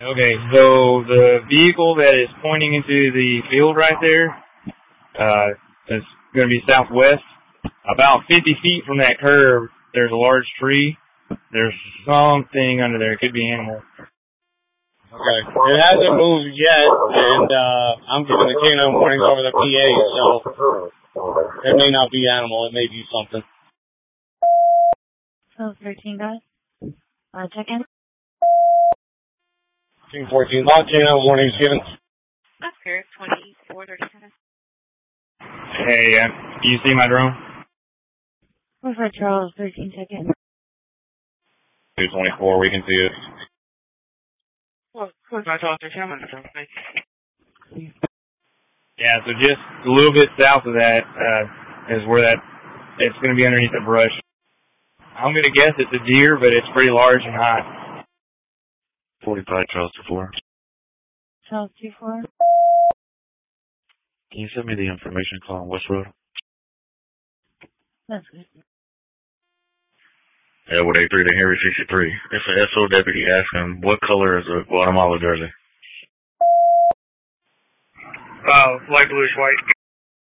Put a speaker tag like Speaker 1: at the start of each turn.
Speaker 1: Okay, so the vehicle that is pointing into the field right there, is going to be southwest. About 50 feet from that curve, there's a large tree. There's something under there. It could be animal.
Speaker 2: Okay. It hasn't moved yet, and I'm giving the canine warnings over the PA, so it may not be animal. It may be something.
Speaker 3: So 13 guys. Check in.
Speaker 2: Team 14. Log canine warnings given.
Speaker 3: Oscar 2437.
Speaker 1: Hey, you see my drone?
Speaker 3: What's that, Charles? 13 seconds.
Speaker 1: 224, we can see it.
Speaker 3: Well, what's that, Charles? 13 seconds.
Speaker 1: Yeah, so just a little bit south of that is where it's going to be underneath the brush. I'm going to guess it's a deer, but it's pretty large and hot.
Speaker 4: 45 Charles 24.
Speaker 3: Charles 24.
Speaker 4: Can you send me the information call on West Road?
Speaker 3: That's good.
Speaker 4: Edward A3 to Henry 63. It's an SO deputy asking what color is a Guatemala jersey?
Speaker 1: Light bluish white.